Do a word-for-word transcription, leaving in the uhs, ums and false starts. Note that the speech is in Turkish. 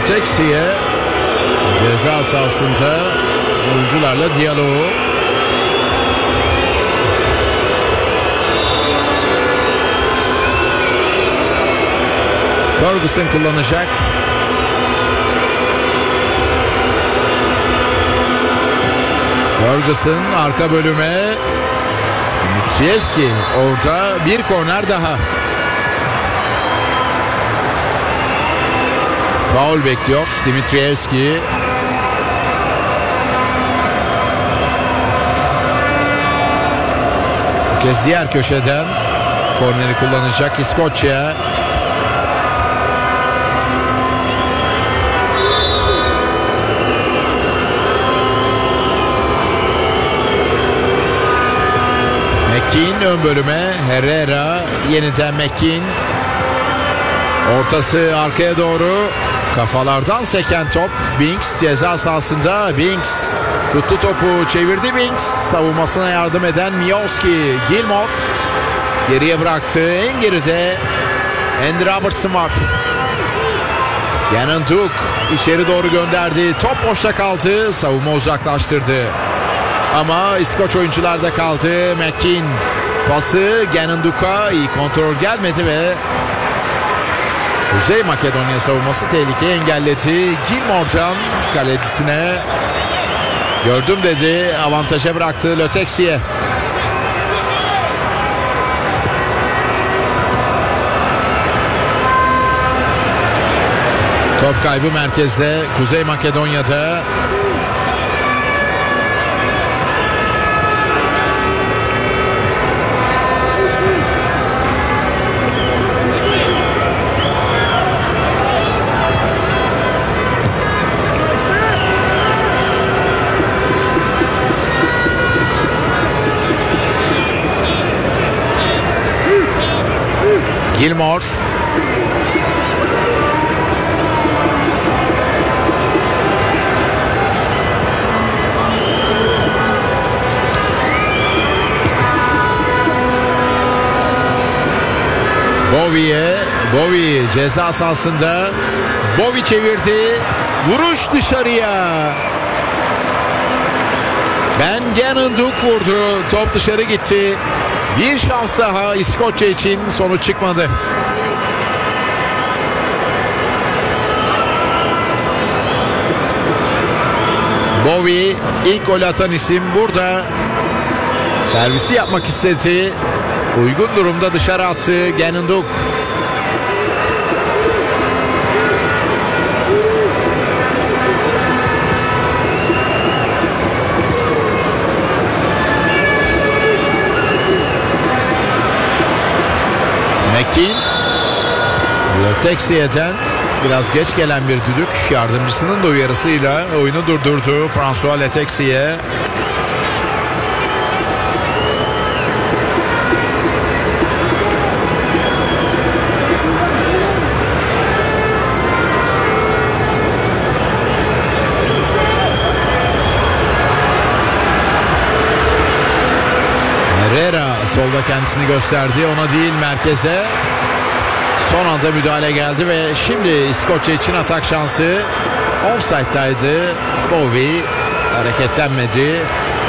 Lötexi'ye ceza sahasında oyuncularla diyaloğu. Ferguson kullanacak. Ferguson arka bölüme. Dimitrievski orada, bir korner daha. Faul bekliyor Dimitrievski. Bu kez diğer köşeden korneri kullanacak İskoçya. McKean ön bölüme. Herrera yeniden McKean. Ortası arkaya doğru. Kafalardan seken top. Binks ceza sahasında. Binks tuttu topu, çevirdi Binks. Savunmasına yardım eden Miowski. Gilmore geriye bıraktı. En geride Andy Robertson var. Gannon Duke içeri doğru gönderdi. Top boşta kaldı. Savunma uzaklaştırdı. Ama İskoç oyuncularda kaldı. McKean pası Gannon Duke'a, iyi kontrol gelmedi ve Kuzey Makedonya savunması tehlikeyi engelledi. Gilmore'dan kalecisine gördüm dedi. Avantaja bıraktı Lötexi'ye. Top kaybı merkezde Kuzey Makedonya'da. Gilmore Bowie'ye, Bowie ceza sahasında. Bowie çevirdi. Vuruş dışarıya. Ben Gannon Duke vurdu. Top dışarı gitti. Bir şans daha İskoçya için, sonuç çıkmadı. Bowie ilk gol atan isim burada. Servisi yapmak istedi. Uygun durumda dışarı attı Gannon Duke. McKean Lötexi'den biraz geç gelen bir düdük, yardımcısının da uyarısıyla oyunu durdurdu François Lötexi'ye. Herrera solda kendisini gösterdi, ona değil merkeze. Son anda müdahale geldi ve şimdi İskoçya için atak şansı. Offside'daydı. Bowie hareketlenmedi.